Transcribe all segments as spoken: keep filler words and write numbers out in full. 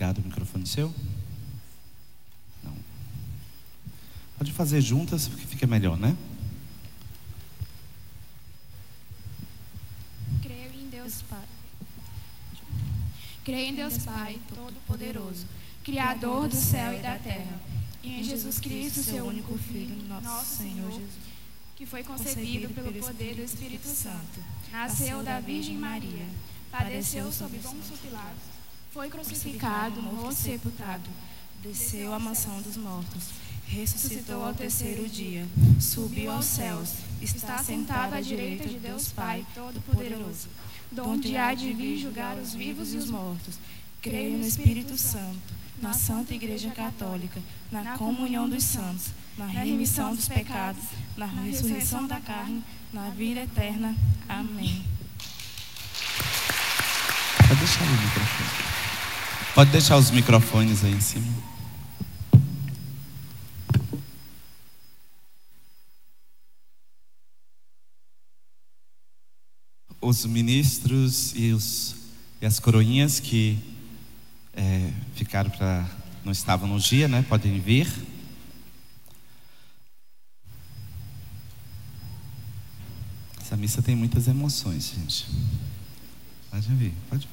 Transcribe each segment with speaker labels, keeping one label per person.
Speaker 1: ligado o microfone seu? Não. Pode fazer juntas, porque fica melhor, né?
Speaker 2: Creio em Deus Pai. Creio em Deus Pai, Todo-Poderoso, Criador do céu e da terra, e em Jesus Cristo, seu único Filho, nosso Senhor Jesus, que foi concebido pelo poder do Espírito Santo, nasceu da Virgem Maria, padeceu sob Pôncio Pilatos, foi crucificado, morto e sepultado,
Speaker 3: desceu à mansão dos mortos, ressuscitou ao terceiro dia, subiu aos céus,
Speaker 2: está sentado à direita de Deus Pai Todo-Poderoso, donde há de vir julgar os vivos e os mortos.
Speaker 3: Creio no Espírito Santo, na Santa Igreja Católica, na comunhão dos santos, na remissão dos pecados, na ressurreição da carne, na vida eterna. Amém.
Speaker 1: Pode deixar o microfone. Pode deixar os microfones aí em cima. Os ministros e, os, e as coroinhas que é, ficaram para não estavam no dia, né? Podem vir. Essa missa tem muitas emoções, gente. Pode vir, pode.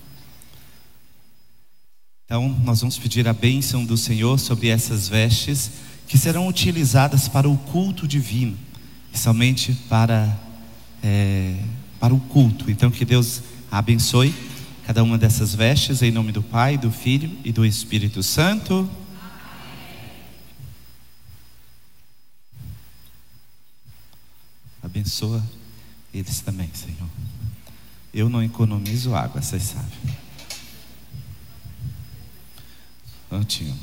Speaker 1: Então, nós vamos pedir a bênção do Senhor sobre essas vestes que serão utilizadas para o culto divino, e somente para é, para o culto. Então, que Deus abençoe cada uma dessas vestes, em nome do Pai, do Filho e do Espírito Santo. Amém. Abençoa eles também, Senhor. Eu não economizo água, vocês sabem. Prontinho.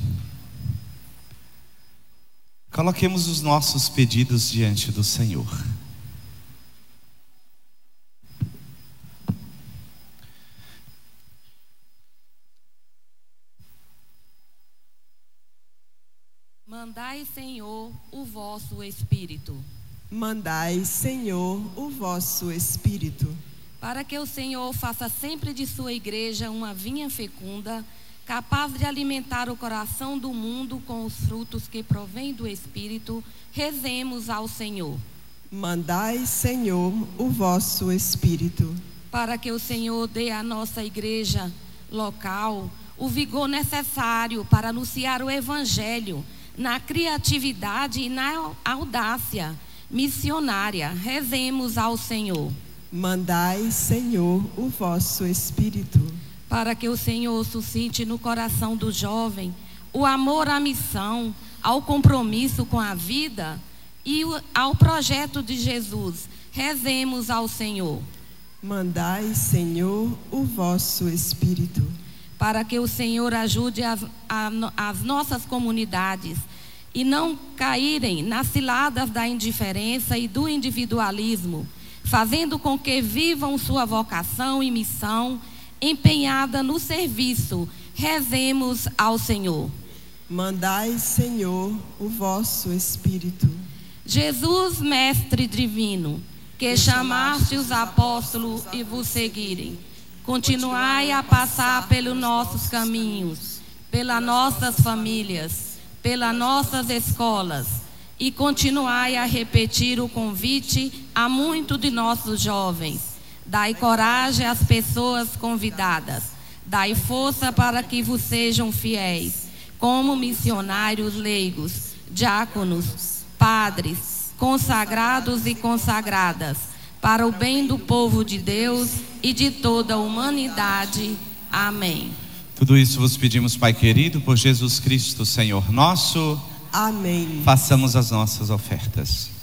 Speaker 1: Coloquemos os nossos pedidos diante do Senhor.
Speaker 4: Mandai, Senhor, o vosso Espírito.
Speaker 5: Mandai, Senhor, o vosso Espírito.
Speaker 4: Para que o Senhor faça sempre de sua igreja uma vinha fecunda, capaz de alimentar o coração do mundo com os frutos que provém do Espírito, rezemos ao Senhor.
Speaker 5: Mandai, Senhor, o vosso Espírito.
Speaker 4: Para que o Senhor dê à nossa igreja local o vigor necessário para anunciar o Evangelho, na criatividade e na audácia missionária, rezemos ao Senhor.
Speaker 5: Mandai, Senhor, o vosso Espírito.
Speaker 4: Para que o Senhor suscite no coração do jovem o amor à missão, ao compromisso com a vida e ao projeto de Jesus, rezemos ao Senhor.
Speaker 5: Mandai, Senhor, o vosso Espírito.
Speaker 4: Para que o Senhor ajude as, a, as nossas comunidades e não caírem nas ciladas da indiferença e do individualismo, fazendo com que vivam sua vocação e missão empenhada no serviço, rezemos ao Senhor.
Speaker 5: Mandai, Senhor, o vosso Espírito.
Speaker 4: Jesus, Mestre Divino, que chamaste os apóstolos e vos seguirem, continuai a passar pelos nossos caminhos, pelas nossas famílias, pelas nossas escolas, e continuai a repetir o convite a muitos de nossos jovens. Dai coragem às pessoas convidadas, dai força para que vos sejam fiéis, como missionários leigos, diáconos, padres, consagrados e consagradas, para o bem do povo de Deus e de toda a humanidade. Amém.
Speaker 1: Tudo isso vos pedimos, Pai querido, por Jesus Cristo, Senhor nosso.
Speaker 5: Amém.
Speaker 1: Façamos as nossas ofertas.